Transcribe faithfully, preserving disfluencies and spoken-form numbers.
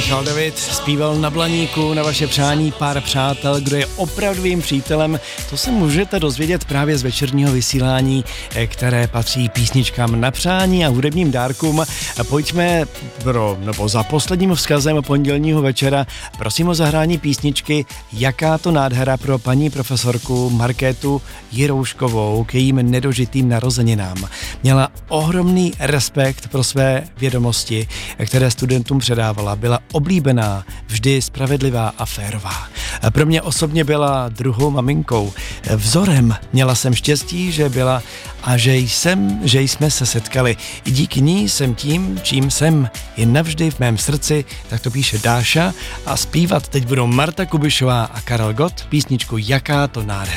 Michal David zpíval na Blaníku na vaše přání Pár přátel. Kdo je opravdovým přítelem, to se můžete dozvědět právě z večerního vysílání, které patří písničkám na přání a hudebním dárkům. Pojďme pro, nebo za posledním vzkazem pondělního večera, prosím o zahrání písničky Jaká to nádhera pro paní profesorku Markétu Jirouškovou k jejím nedožitým narozeninám. Měla ohromný respekt pro své vědomosti, které studentům předávala. Byla oblíbená, vždy spravedlivá a férová. Pro mě osobně byla druhou maminkou. Vzorem měla jsem štěstí, že byla a že jsem, že jsme se setkali. I díky ní jsem tím, čím jsem. Je navždy v mém srdci, tak to píše Dáša. A zpívat teď budou Marta Kubišová a Karel Gott písničku Jaká to nádhera.